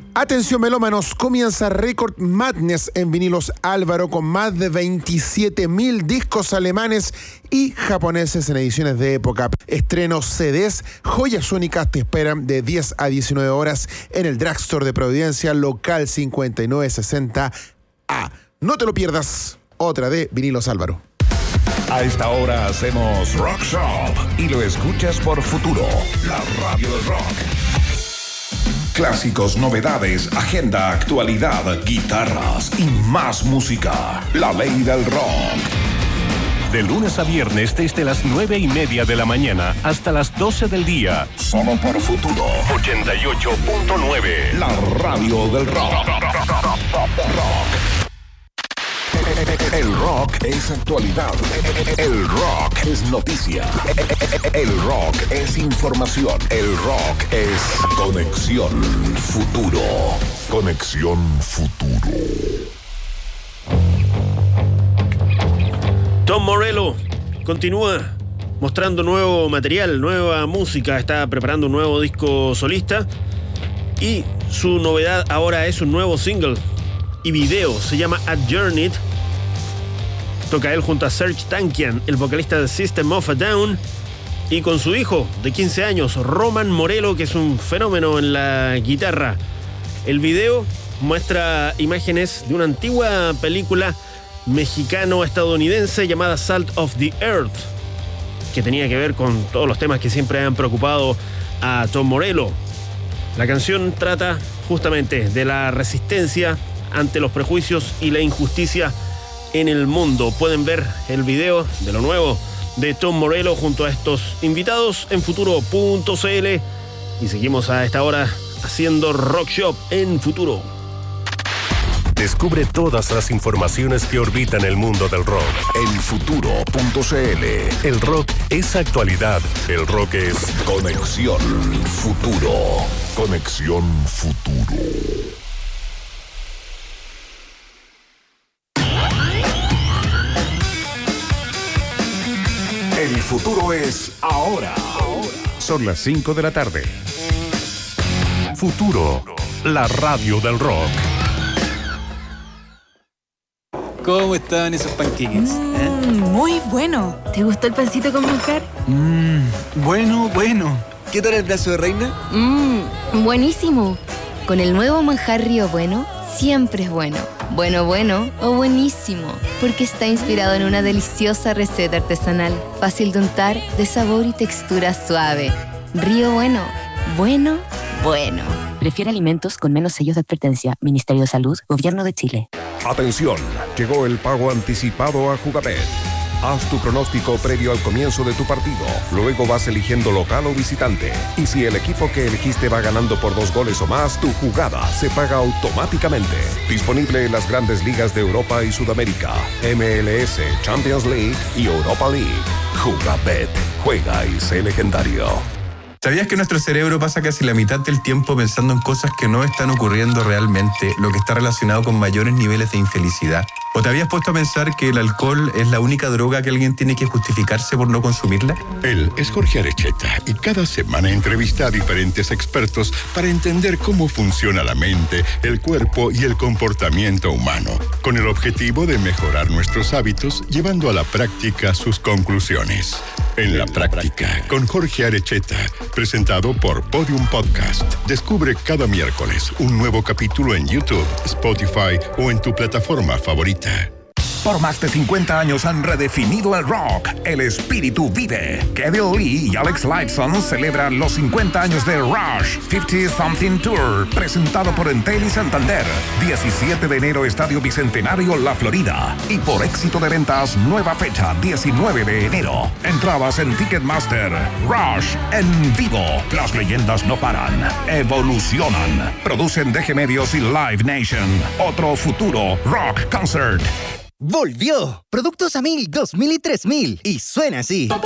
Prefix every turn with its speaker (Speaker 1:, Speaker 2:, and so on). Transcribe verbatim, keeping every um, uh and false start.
Speaker 1: Atención melómanos, comienza Record Madness en vinilos Álvaro con más de veintisiete mil discos alemanes y japoneses en ediciones de época. Estrenos C Ds, joyas únicas te esperan de diez a diecinueve horas en el Drugstore de Providencia, local cincuenta y nueve sesenta A. No te lo pierdas, otra de vinilos Álvaro.
Speaker 2: A esta hora hacemos Rock Shop y lo escuchas por Futuro, la radio del rock. Clásicos, novedades, agenda, actualidad, guitarras y más música. La ley del rock.
Speaker 3: De lunes a viernes desde las nueve y media de la mañana hasta las doce del día.
Speaker 2: Solo por Futuro.
Speaker 3: ochenta y ocho punto nueve.
Speaker 2: La radio del rock. Rock. El rock es actualidad. El rock es noticia. El rock es información. El rock es Conexión Futuro. Conexión Futuro.
Speaker 4: Tom Morello continúa mostrando nuevo material, nueva música. Está preparando un nuevo disco solista. Y su novedad ahora es un nuevo single y video. Se llama Adjourned. Toca él junto a Serj Tankian, el vocalista de System of a Down, y con su hijo de quince años, Roman Morello, que es un fenómeno en la guitarra. El video muestra imágenes de una antigua película mexicano-estadounidense llamada Salt of the Earth, que tenía que ver con todos los temas que siempre han preocupado a Tom Morello. La canción trata justamente de la resistencia ante los prejuicios y la injusticia en el mundo. Pueden ver el video de lo nuevo de Tom Morello junto a estos invitados en futuro punto cl y seguimos a esta hora haciendo Rock Shop en Futuro.
Speaker 3: Descubre todas las informaciones que orbitan el mundo del rock
Speaker 2: en futuro punto cl.
Speaker 3: El rock es actualidad. El rock es
Speaker 2: Conexión Futuro. Conexión Futuro. El futuro es ahora.
Speaker 3: Son las cinco de la tarde. Futuro, la radio del rock.
Speaker 5: ¿Cómo estaban esos panqueques? ¿Eh?
Speaker 6: Mm, muy bueno. ¿Te gustó el pancito con manjar?
Speaker 5: Mmm, bueno, bueno. ¿Qué tal el brazo de reina?
Speaker 6: Mmm, buenísimo. Con el nuevo manjar Río Bueno, siempre es bueno. Bueno, bueno o buenísimo, porque está inspirado en una deliciosa receta artesanal, fácil de untar, de sabor y textura suave. Río Bueno, bueno, bueno.
Speaker 7: Prefiere alimentos con menos sellos de advertencia. Ministerio de Salud, Gobierno de Chile.
Speaker 2: Atención, llegó el pago anticipado a Jugabet. Haz tu pronóstico previo al comienzo de tu partido. Luego vas eligiendo local o visitante. Y si el equipo que elegiste va ganando por dos goles o más, tu jugada se paga automáticamente. Disponible en las grandes ligas de Europa y Sudamérica, M L S, Champions League y Europa League. Jugabet. Juega y sé legendario.
Speaker 8: ¿Sabías que nuestro cerebro pasa casi la mitad del tiempo pensando en cosas que no están ocurriendo realmente, lo que está relacionado con mayores niveles de infelicidad? ¿O te habías puesto a pensar que el alcohol es la única droga que alguien tiene que justificarse por no consumirla?
Speaker 9: Él es Jorge Arecheta y cada semana entrevista a diferentes expertos para entender cómo funciona la mente, el cuerpo y el comportamiento humano, con el objetivo de mejorar nuestros hábitos, llevando a la práctica sus conclusiones. En la práctica, con Jorge Arecheta, presentado por Podium Podcast. Descubre cada miércoles un nuevo capítulo en YouTube, Spotify o en tu plataforma favorita.
Speaker 2: Por más de cincuenta años han redefinido el rock. El espíritu vive. Kevin Lee y Alex Lifeson celebran los cincuenta años de Rush cincuenta Something Tour, presentado por Entel y Santander. diecisiete de enero, Estadio Bicentenario, La Florida. Y por éxito de ventas, nueva fecha, diecinueve de enero. Entradas en Ticketmaster. Rush en vivo. Las leyendas no paran. Evolucionan. Producen D G Medios y Live Nation. Otro futuro Rock Concert.
Speaker 10: ¡Volvió! Productos a mil, dos mil y tres mil. Y suena así.